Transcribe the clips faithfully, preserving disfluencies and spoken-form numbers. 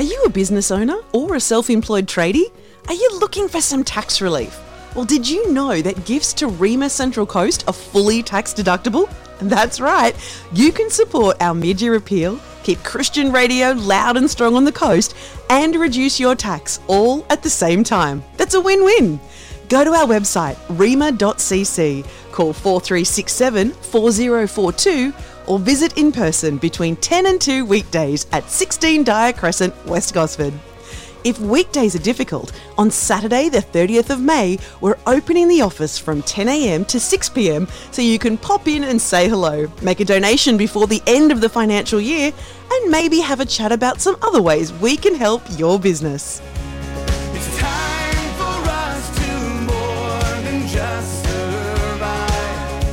Are you a business owner or a self-employed tradie? Are you looking for some tax relief? Well, did you know that gifts to REMA Central Coast are fully tax deductible? That's right. You can support our mid-year appeal, keep Christian radio loud and strong on the coast, and reduce your tax all at the same time. That's a win-win. Go to our website, rema dot c c, call four three six seven, four zero four two, or visit in person between ten and two weekdays at sixteen Dyer Crescent, West Gosford. If weekdays are difficult, on Saturday the thirtieth of May, we're opening the office from ten a m to six p m so you can pop in and say hello, make a donation before the end of the financial year, and maybe have a chat about some other ways we can help your business. It's time for us to more than just survive.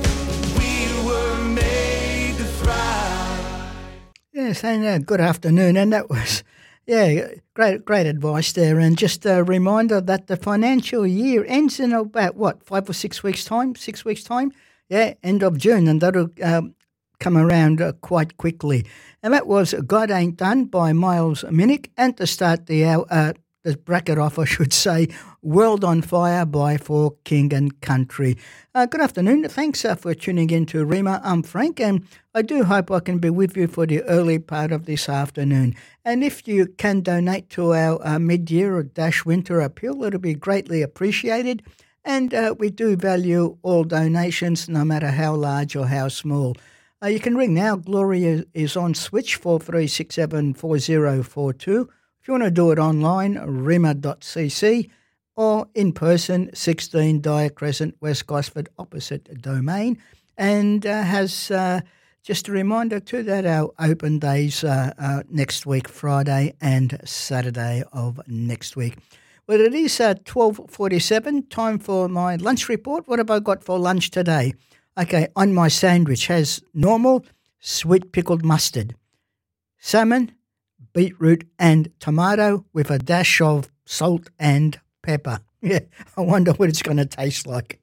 We were made to thrive. Yes, and uh, good afternoon, and that was... Yeah, great great advice there, and just a reminder that the financial year ends in about, what, five or six weeks' time, six weeks' time? Yeah, end of June, and that'll um, come around uh, quite quickly. And that was God Ain't Done by Miles Minnick, and to start the hour, uh, the bracket off, I should say, World on Fire by For King and Country. Uh, good afternoon. Thanks uh, for tuning in to REMA. I'm Frank, and I do hope I can be with you for the early part of this afternoon. And if you can donate to our uh, mid-year or dash winter appeal, it'll be greatly appreciated. And uh, we do value all donations, no matter how large or how small. Uh, you can ring now. Gloria is on switch, four three six seven, four zero four two. If you want to do it online, rema dot c c, or in person, sixteen Dyer Crescent, West Gosford, opposite Domain. And uh, has uh, just a reminder too that our open days uh, uh, next week, Friday and Saturday of next week. Well, it is uh, twelve forty-seven, time for my lunch report. What have I got for lunch today? Okay, on my sandwich has normal sweet pickled mustard, salmon, beetroot and tomato with a dash of salt and pepper. Yeah, I wonder what it's going to taste like.